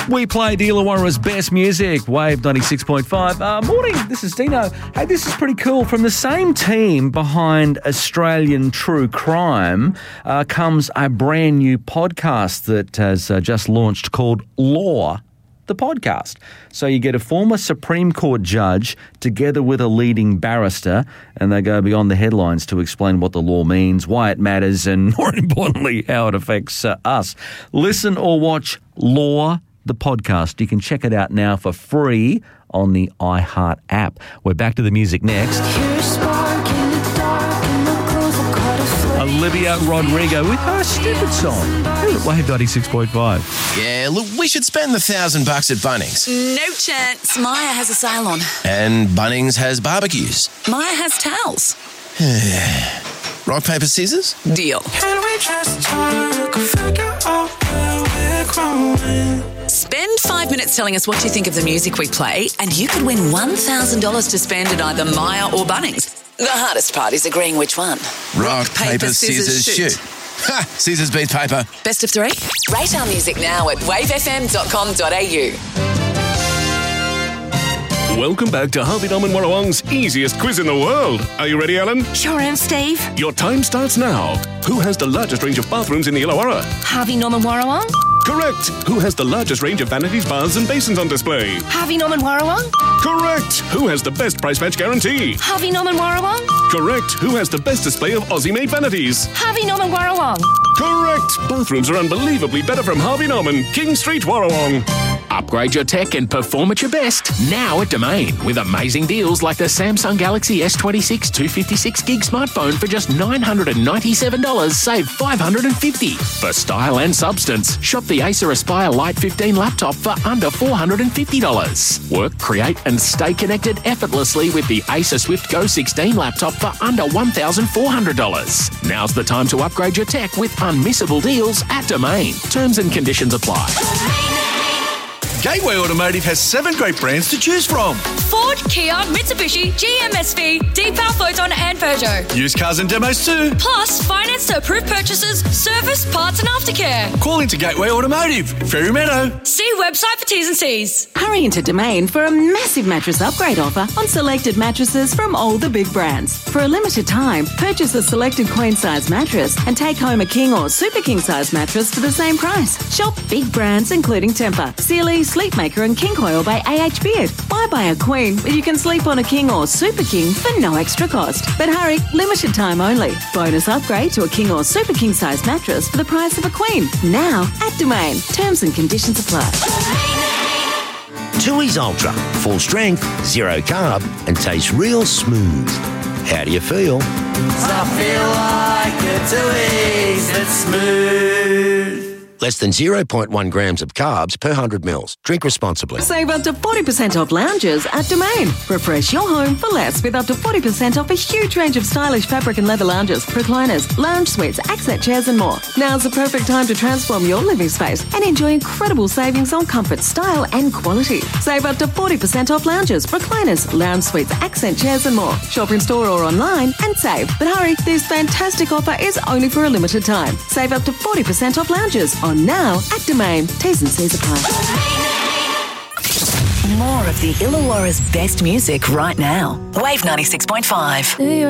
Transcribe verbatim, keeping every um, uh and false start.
We play the Illawarra's best music, Wave ninety-six point five. Uh, morning, this is Dino. Hey, this is pretty cool. From the same team behind Australian True Crime uh, comes a brand new podcast that has uh, just launched called Law, the podcast. So you get a former Supreme Court judge together with a leading barrister, and they go beyond the headlines to explain what the law means, why it matters, and more importantly, how it affects uh, us. Listen or watch Law, the podcast. You can check it out now for free on the iHeart app. We're back to the music next. Olivia Rodrigo with her stupid song. Here at Wave ninety-six point five. Yeah, look, we should spend the thousand bucks at Bunnings. No chance. Maya has a sale on. And Bunnings has barbecues. Maya has towels. Rock, paper, scissors? Deal. Can we just talk, figure out where we're growing? Spend five minutes telling us what you think of the music we play, and you could win one thousand dollars to spend at either Maya or Bunnings. The hardest part is agreeing which one. Rock, paper, scissors, shoot. Ha! Scissors beat paper. Best of three? Rate our music now at wave f m dot com dot a u. Welcome back to Harvey Norman Warrawong's easiest quiz in the world. Are you ready, Alan? Sure am, Steve. Your time starts now. Who has the largest range of bathrooms in the Illawarra? Harvey Norman Warrawong. Correct. Who has the largest range of vanities, baths and basins on display? Harvey Norman Warrawong. Correct. Who has the best price match guarantee? Harvey Norman Warrawong. Correct. Who has the best display of Aussie-made vanities? Harvey Norman Warrawong. Correct. Bathrooms are unbelievably better from Harvey Norman, King Street, Warrawong. Upgrade your tech and perform at your best now at Domain with amazing deals like the Samsung Galaxy S twenty-six two fifty-six gig smartphone for just nine hundred ninety-seven dollars, save five hundred fifty dollars. For style and substance, shop the Acer Aspire Lite fifteen laptop for under four hundred fifty dollars. Work, create and stay connected effortlessly with the Acer Swift Go sixteen laptop for under one thousand four hundred dollars. Now's the time to upgrade your tech with unmissable deals at Domain. Terms and conditions apply. Gateway Automotive has seven great brands to choose from. Ford, Kia, Mitsubishi, G M S V, Deepal, Photon and Peugeot. Used cars and demos too. Plus, finance to approved purchases, service, parts and aftercare. Call into Gateway Automotive, Ferry Meadow. See website for T's and C's. Hurry into Domain for a massive mattress upgrade offer on selected mattresses from all the big brands. For a limited time, purchase a selected queen size mattress and take home a king or super king size mattress for the same price. Shop big brands including Tempur, Sealy, Sleepmaker and King Coil by A H Beard. Why buy a queen when you can sleep on a king or super king for no extra cost? But hurry, limited time only. Bonus upgrade to a king or super king size mattress for the price of a queen. Now at Domain. Terms and conditions apply. Tooheys Ultra. Full strength, zero carb and tastes real smooth. How do you feel? I feel like a Tooheys that's smooth. Less than zero point one grams of carbs per one hundred mils. Drink responsibly. Save up to forty percent off lounges at Domain. Refresh your home for less with up to forty percent off a huge range of stylish fabric and leather lounges, recliners, lounge suites, accent chairs and more. Now's the perfect time to transform your living space and enjoy incredible savings on comfort, style and quality. Save up to forty percent off lounges, recliners, lounge suites, accent chairs and more. Shop in store or online and save. But hurry, this fantastic offer is only for a limited time. Save up to forty percent off lounges on now at Domain. T's and C's apply. More of the Illawarra's best music right now. Wave ninety-six point five.